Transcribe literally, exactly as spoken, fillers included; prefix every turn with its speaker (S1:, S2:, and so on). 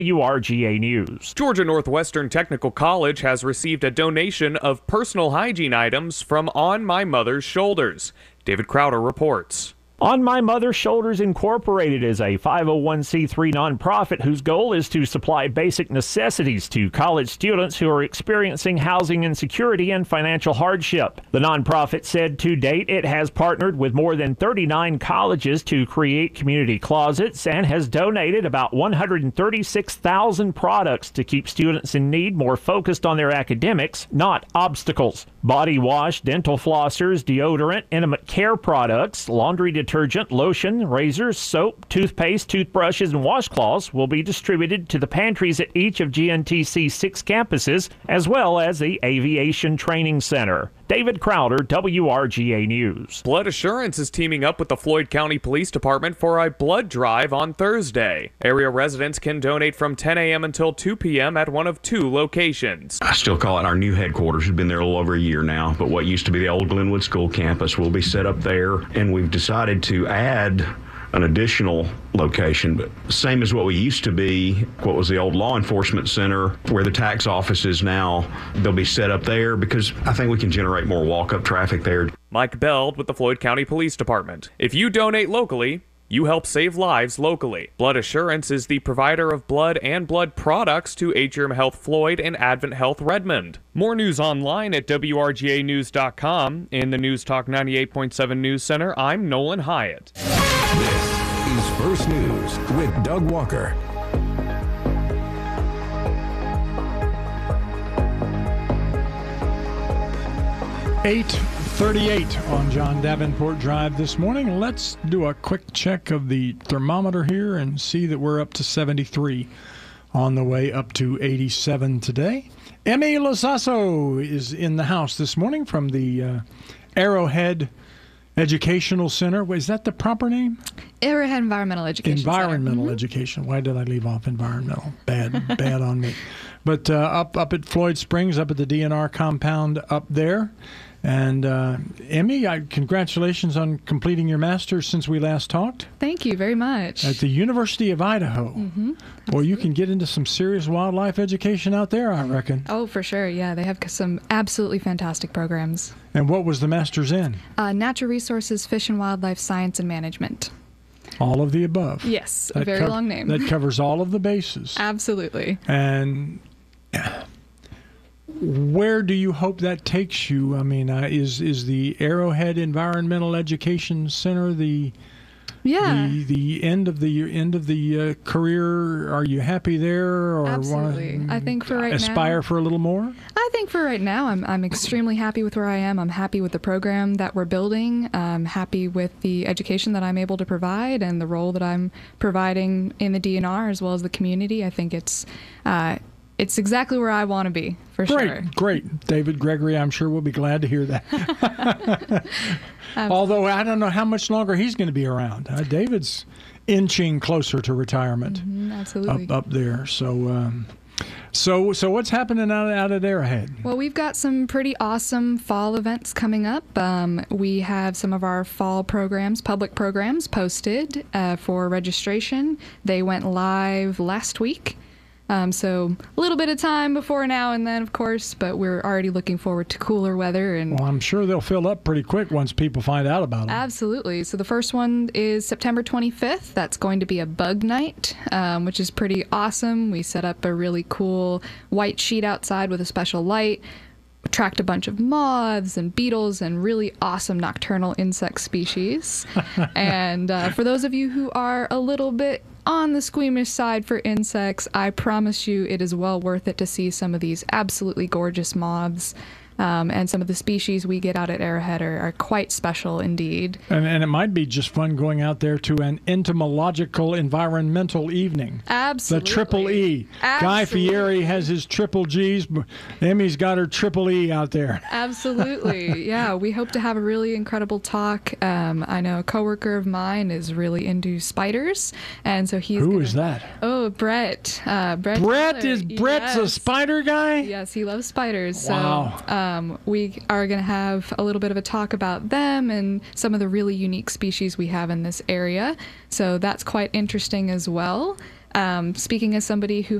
S1: W R G A News.
S2: Georgia Northwestern Technical College has received a donation of personal hygiene items from On My Mother's Shoulders. David Crowder reports.
S1: On My Mother's Shoulders Incorporated is a five oh one c three nonprofit whose goal is to supply basic necessities to college students who are experiencing housing insecurity and financial hardship. The nonprofit said to date it has partnered with more than thirty-nine colleges to create community closets and has donated about one hundred thirty-six thousand products to keep students in need more focused on their academics, not obstacles. Body wash, dental flossers, deodorant, intimate care products, laundry detergent, lotion, razors, soap, toothpaste, toothbrushes, and washcloths will be distributed to the pantries at each of G N T C's six campuses, as well as the Aviation Training Center. David Crowder, W R G A News.
S2: Blood Assurance is teaming up with the Floyd County Police Department for a blood drive on Thursday. Area residents can donate from ten a m until two p m at one of two locations.
S3: I still call it our new headquarters. We've been there a little over a year now, but what used to be the old Glenwood School campus will be set up there, and we've decided to add an additional location, but same as what we used to be, what was the old law enforcement center, where the tax office is now. They'll be set up there because I think we can generate more walk-up traffic there.
S2: Mike Beld with the Floyd County Police Department. If you donate locally, you help save lives locally. Blood Assurance is the provider of blood and blood products to Atrium Health Floyd and Advent Health Redmond. More news online at W R G A news dot com. In the News Talk ninety-eight point seven News Center, I'm Nolan Hyatt.
S4: This is First News with Doug Walker.
S5: eight thirty-eight on John Davenport Drive this morning. Let's do a quick check of the thermometer here and see that we're up to seventy-three, on the way up to eighty-seven today. Emmy Lasasso is in the house this morning from the uh, Arrowhead Educational Center. Is that the proper name?
S6: Arrowhead Environmental Education
S5: Environmental
S6: Center.
S5: Education. Why did I leave off environmental? Bad, bad on me. But uh, up up at Floyd Springs, up at the D N R compound up there. And uh, Emmy, I, congratulations on completing your master's since we last talked.
S6: Thank you very much.
S5: At the University of Idaho.
S6: Mm-hmm.
S5: Boy, you can get into some serious wildlife education out there, I reckon.
S6: Oh, for sure. Yeah, they have some absolutely fantastic programs.
S5: And what was the master's in?
S6: Uh, Natural Resources, Fish and Wildlife Science and Management.
S5: All of the above.
S6: Yes,
S5: That
S6: a very
S5: co-
S6: long name.
S5: That covers all of the bases.
S6: Absolutely.
S5: And where do you hope that takes you? I mean, uh, is is the Arrowhead Environmental Education Center the
S6: yeah
S5: the, the end of the end of the uh, career? Are you happy there, or
S6: Absolutely.
S5: wanna
S6: I think for right
S5: aspire
S6: now,
S5: for a little more?
S6: I think for right now, I'm I'm extremely happy with where I am. I'm happy with the program that we're building. I'm happy with the education that I'm able to provide and the role that I'm providing in the D N R as well as the community. I think it's uh, it's exactly where I want to be, for
S5: great,
S6: sure.
S5: Great, David Gregory, I'm sure will be glad to hear that. Although I don't know how much longer he's going to be around. Uh, David's inching closer to retirement.
S6: Mm-hmm, absolutely.
S5: Up, up there. So, um, so, so what's happening out, out at Arrowhead?
S6: Well, we've got some pretty awesome fall events coming up. Um, we have some of our fall programs, public programs, posted uh, for registration. They went live last week. Um, so a little bit of time before now and then, of course, but we're already looking forward to cooler weather. And
S5: well, I'm sure they'll fill up pretty quick once people find out about them.
S6: Absolutely. So the first one is September twenty-fifth. That's going to be a bug night, um, which is pretty awesome. We set up a really cool white sheet outside with a special light. Tracked a bunch of moths and beetles and really awesome nocturnal insect species. And uh, for those of you who are a little bit on the squeamish side for insects, I promise you it is well worth it to see some of these absolutely gorgeous moths. Um, and some of the species we get out at Arrowhead are, are quite special indeed.
S5: And, and it might be just fun going out there to an entomological environmental evening.
S6: Absolutely.
S5: The triple E.
S6: Absolutely.
S5: Guy Fieri has his triple G's. Emmy's got her triple E out there.
S6: Absolutely. Yeah, we hope to have a really incredible talk. Um, I know a coworker of mine is really into spiders, and so he's
S5: Who
S6: gonna,
S5: is that?
S6: Oh, Brett. Uh, Brett.
S5: Brett
S6: Taylor.
S5: is Brett's
S6: yes.
S5: a spider guy?
S6: Yes, he loves spiders.
S5: Wow.
S6: So um, we are going to have a little bit of a talk about them and some of the really unique species we have in this area. So that's quite interesting as well. Um, speaking as somebody who